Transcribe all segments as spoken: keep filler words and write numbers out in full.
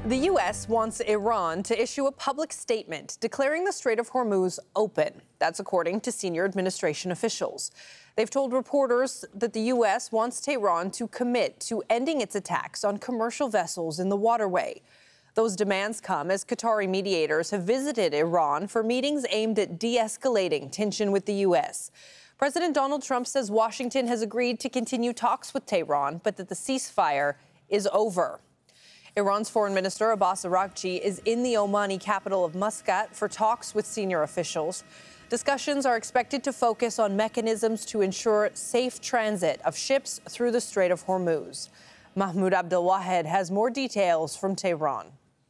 The U S wants Iran to issue a public statement declaring the Strait of Hormuz open. That's according to senior administration officials. They've told reporters that the U S wants Tehran to commit to ending its attacks on commercial vessels in the waterway. Those demands come as Qatari mediators have visited Iran for meetings aimed at de-escalating tension with the U S. President Donald Trump says Washington has agreed to continue talks with Tehran, but that the ceasefire is over. Iran's Foreign Minister Abbas Araghchi is in the Omani capital of Muscat for talks with senior officials. Discussions are expected to focus on mechanisms to ensure safe transit of ships through the Strait of Hormuz. Mahmoud Abdelwahed has more details from Tehran.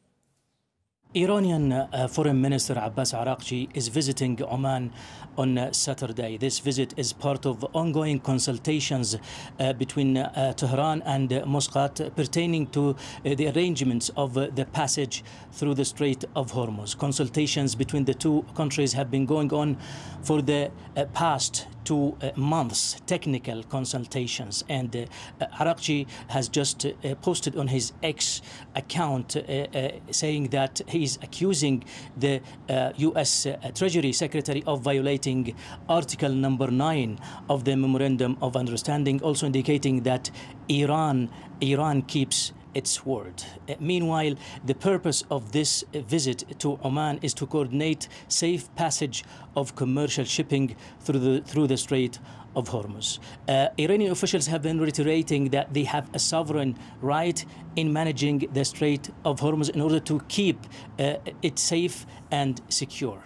Iranian uh, Foreign Minister Abbas Araghchi is visiting Oman on uh, Saturday. This visit is part of ongoing consultations uh, between uh, Tehran and uh, Muscat pertaining to uh, the arrangements of uh, the passage through the Strait of Hormuz. Consultations between the two countries have been going on for the uh, past two uh, months, technical consultations, and uh, Araghchi has just uh, posted on his X account uh, uh, saying that he is accusing the uh, U S uh, Treasury Secretary of violating Article number nine of the Memorandum of Understanding, also indicating that Iran, Iran keeps its word. Uh, meanwhile, the purpose of this uh, visit to Oman is to coordinate safe passage of commercial shipping through the through the Strait of Hormuz. Uh, Iranian officials have been reiterating that they have a sovereign right in managing the Strait of Hormuz in order to keep uh, it safe and secure.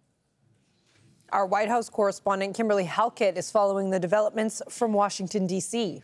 Our White House correspondent Kimberly Halkett is following the developments from Washington, D C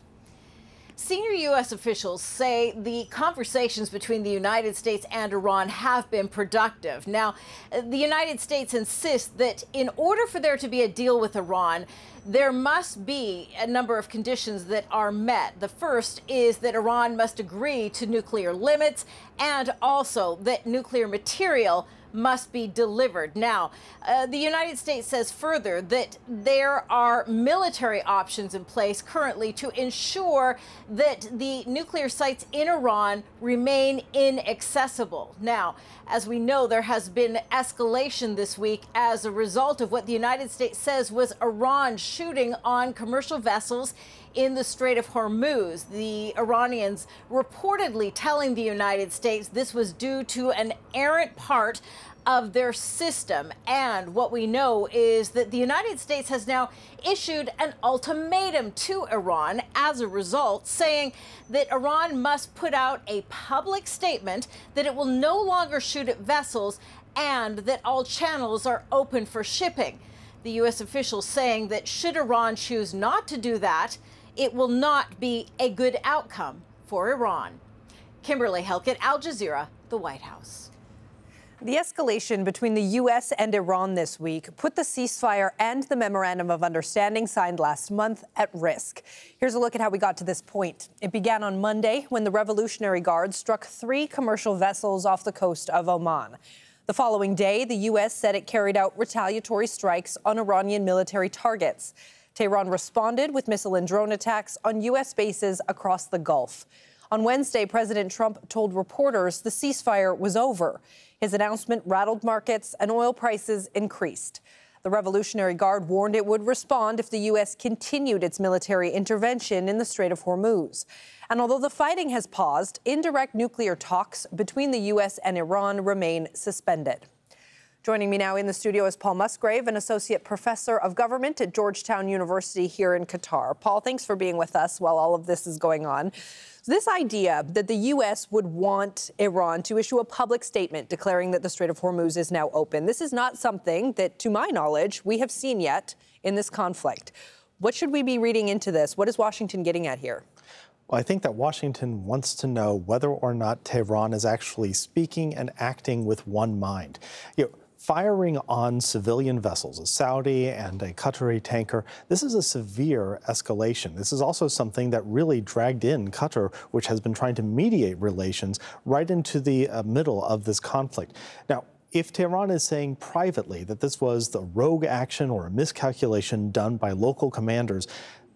Senior U S officials say the conversations between the United States and Iran have been productive. Now, the United States insists that in order for there to be a deal with Iran, there must be a number of conditions that are met. The first is that Iran must agree to nuclear limits and also that nuclear material must be delivered. Now, uh, the United States says further that there are military options in place currently to ensure that the nuclear sites in Iran remain inaccessible. Now, as we know, there has been escalation this week as a result of what the United States says was Iran shooting on commercial vessels in the Strait of Hormuz. The Iranians reportedly telling the United States this was due to an errant part of their system. And what we know is that the United States has now issued an ultimatum to Iran as a result, saying that Iran must put out a public statement that it will no longer shoot at vessels and that all channels are open for shipping. The U S officials saying that should Iran choose not to do that, it will not be a good outcome for Iran. Kimberly Halkett, Al Jazeera, the White House. The escalation between the U S and Iran this week put the ceasefire and the Memorandum of Understanding signed last month at risk. Here's a look at how we got to this point. It began on Monday when the Revolutionary Guard struck three commercial vessels off the coast of Oman. The following day, the U S said it carried out retaliatory strikes on Iranian military targets. Tehran responded with missile and drone attacks on U S bases across the Gulf. On Wednesday, President Trump told reporters the ceasefire was over. His announcement rattled markets and oil prices increased. The Revolutionary Guard warned it would respond if the U S continued its military intervention in the Strait of Hormuz. And although the fighting has paused, indirect nuclear talks between the U S and Iran remain suspended. Joining me now in the studio is Paul Musgrave, an associate professor of government at Georgetown University here in Qatar. Paul, thanks for being with us while all of this is going on. So this idea that the U S would want Iran to issue a public statement declaring that the Strait of Hormuz is now open, this is not something that, to my knowledge, we have seen yet in this conflict. What should we be reading into this? What is Washington getting at here? Well, I think that Washington wants to know whether or not Tehran is actually speaking and acting with one mind. You know, firing on civilian vessels, a Saudi and a Qatari tanker, this is a severe escalation. This is also something that really dragged in Qatar, which has been trying to mediate relations, right into the uh, middle of this conflict. Now, if Tehran is saying privately that this was the rogue action or a miscalculation done by local commanders,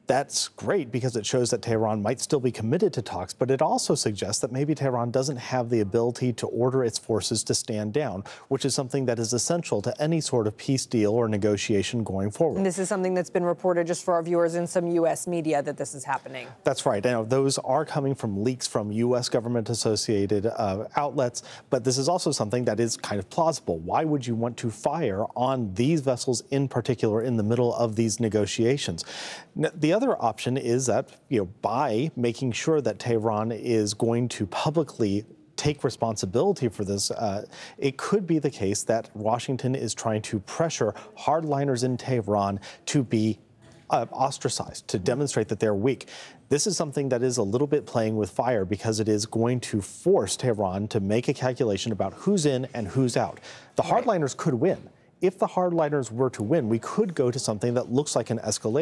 That's great because it shows that Tehran might still be committed to talks, but it also suggests that maybe Tehran doesn't have the ability to order its forces to stand down, which is something that is essential to any sort of peace deal or negotiation going forward. And this is something that's been reported, just for our viewers, in some U S media, that this is happening. That's right. Now, those are coming from leaks from U S government-associated uh, outlets, but this is also something that is kind of plausible. Why would you want to fire on these vessels in particular in the middle of these negotiations? Now, the other option is that, you know, by making sure that Tehran is going to publicly take responsibility for this, uh, it could be the case that Washington is trying to pressure hardliners in Tehran to be uh, ostracized, to demonstrate that they're weak. This is something that is a little bit playing with fire because it is going to force Tehran to make a calculation about who's in and who's out. The hardliners could win. If the hardliners were to win, we could go to something that looks like an escalation.